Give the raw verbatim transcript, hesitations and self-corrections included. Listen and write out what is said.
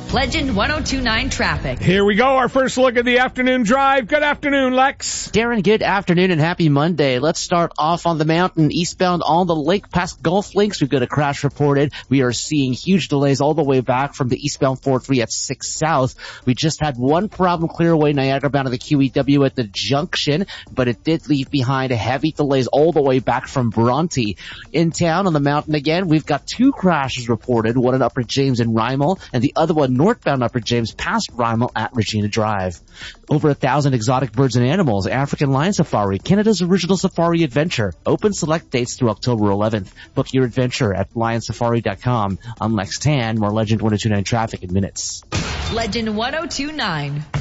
Legend one oh two point nine traffic. Here we go, our first look at the afternoon drive. Good afternoon, Lex. Darren, good afternoon and happy Monday. Let's start off on the mountain eastbound on the lake past Gulf Links. We've got a crash reported. We are seeing huge delays all the way back from the eastbound four three at six South. We just had one problem clear away Niagara bound to the Q E W at the junction, but it did leave behind heavy delays all the way back from Bronte. In town on the mountain again, we've got two crashes reported, one in Upper James and Rymel, and the other one northbound Upper James past Rymel at Regina Drive. Over a thousand exotic birds and animals, African Lion Safari, Canada's original safari adventure. Open select dates through October eleventh. Book your adventure at lion safari dot com. I'm Lex Tan, more Legend one oh two point nine traffic in minutes. Legend one oh two point nine.